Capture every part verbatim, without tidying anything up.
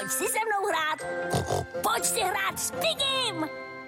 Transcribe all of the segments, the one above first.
pojď si se mnou hrát. Pojď si hrát s Pigim.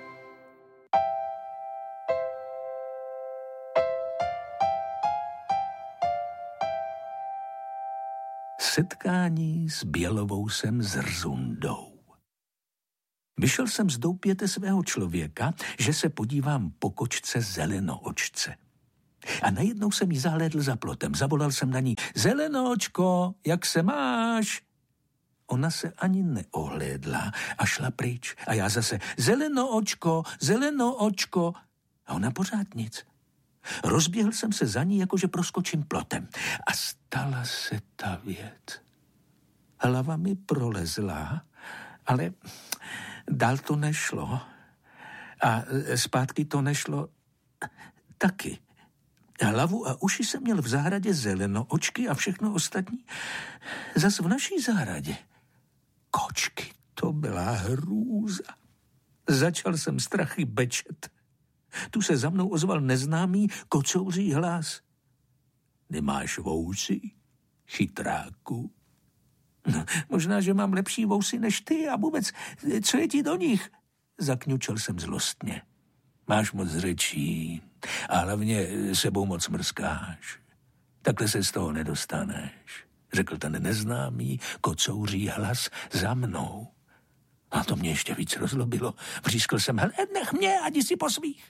Setkání s Bělovousem Zrzundou. Vyšel jsem z doupěte svého člověka, že se podívám po kočce Zelenoočce. A najednou jsem jí zahlédl za plotem. Zavolal jsem na ní: Zelenoočko, jak se máš? Ona se ani neohlédla a šla pryč. A já zase: Zelenoočko, Zelenoočko. A ona pořád nic. Rozběhl jsem se za ní, jakože proskočím plotem. A stala se ta věc. Hlava mi prolezla, ale dál to nešlo. A zpátky to nešlo taky. Hlavu a uši jsem měl v zahradě Zelenoočky a všechno ostatní zas v naší zahradě. Kočky, to byla hrůza. Začal jsem strachy bečet. Tu se za mnou ozval neznámý kocouří hlas. Nemáš vousy, chytráku? No, možná, že mám lepší vousy než ty a vůbec, co je ti do nich? Zakňučel jsem zlostně. Máš moc řečí a hlavně sebou moc mrskáš. Takhle se z toho nedostaneš, řekl ten neznámý kocouří hlas za mnou. A to mě ještě víc rozlobilo. Vřískl jsem: hele, nech mě, ani si po svých.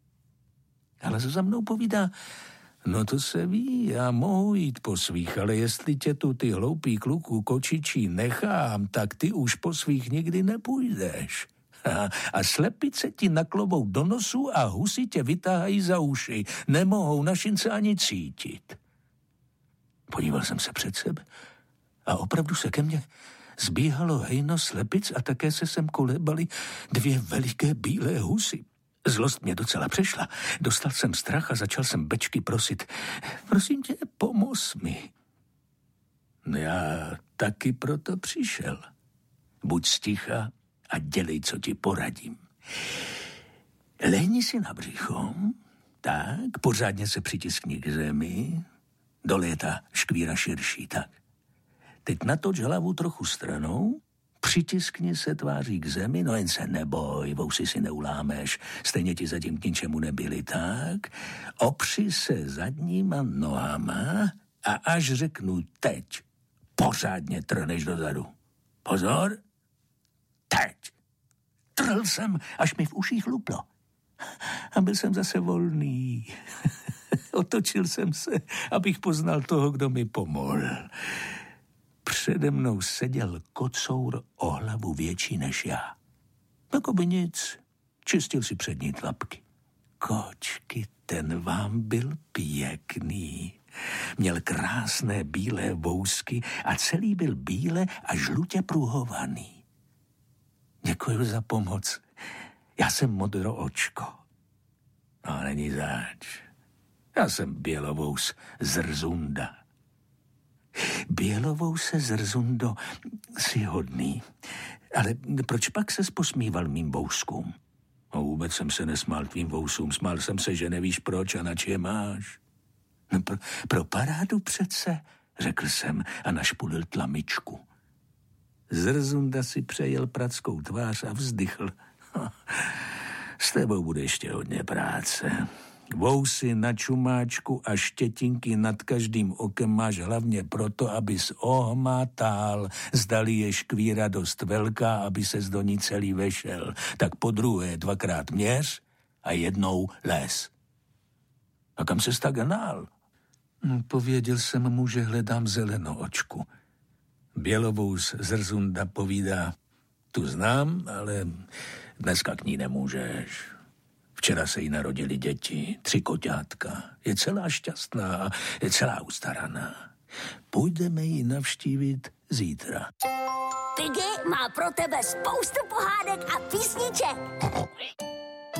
Ale za mnou povídá: no to se ví, já mohu jít po svých, ale jestli tě tu ty hloupý kluku kočičí nechám, tak ty už po svých nikdy nepůjdeš. A, a slepice ti naklovou do nosu a husy tě vytáhají za uši. Nemohou našince ani cítit. Podíval jsem se před sebe a opravdu se ke mně zbíhalo hejno slepic a také se sem kolebaly dvě veliké bílé husy. Zlost mě docela přešla. Dostal jsem strach a začal jsem bečky prosit: prosím tě, pomoz mi. Já taky proto přišel. Buď sticha a dělej, co ti poradím. Lehni si na břicho, tak, pořádně se přitiskni k zemi, dole je ta škvíra širší, tak. Teď natoč hlavu trochu stranou, přitiskni se tváří k zemi, no jen se neboj, vousy si neulámeš, stejně ti zatím k ničemu nebyli, tak. Opři se zadníma nohama a až řeknu teď, pořádně trhneš dozadu. Pozor, teď. Trhl jsem, až mi v uších luplo. A byl jsem zase volný. Otočil jsem se, abych poznal toho, kdo mi pomohl. Přede mnou seděl kocour o hlavu větší než já. Jako by nic, čistil si přední tlapky. Kočky, ten vám byl pěkný. Měl krásné bílé vousky a celý byl bíle a žlutě pruhovaný. Děkuji za pomoc. Já jsem Modroočko. No, není zač. Já jsem Bělovous Zrzunda. Bělovouse Zrzundo, jsi hodný. Ale proč pak ses posmíval mým vouskům? No, vůbec jsem se nesmál tvým vousům. Smál jsem se, že nevíš proč a nač je máš. No, pro, pro parádu přece, řekl jsem a našpulil tlamičku. Zrzunda si přejel prackou tvář a vzdychl. S tebou bude ještě hodně práce. Vousy na čumáčku a štětinky nad každým okem máš hlavně proto, abys ohmatal, zdali je škvíra dost velká, aby ses do ní celý vešel. Tak po druhé dvakrát měř a jednou les. A kam ses tak hnal? No, pověděl jsem mu, že hledám Zelenoočku. Bělovous Zrzunda povídá: tu znám, ale dneska k ní nemůžeš. Včera se jí narodili děti, tři koťátka. Je celá šťastná a je celá ustaraná. Půjdeme ji navštívit zítra. Piggy má pro tebe spoustu pohádek a písniček.